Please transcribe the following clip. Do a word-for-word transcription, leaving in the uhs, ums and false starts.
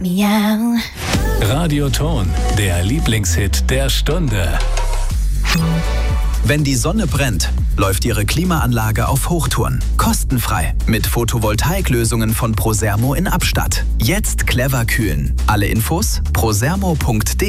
Miau. Radioton, der Lieblingshit der Stunde. Wenn die Sonne brennt, läuft Ihre Klimaanlage auf Hochtouren. Kostenfrei. Mit Photovoltaiklösungen von Prosermo in Abstatt. Jetzt clever kühlen. Alle Infos prosermo punkt de.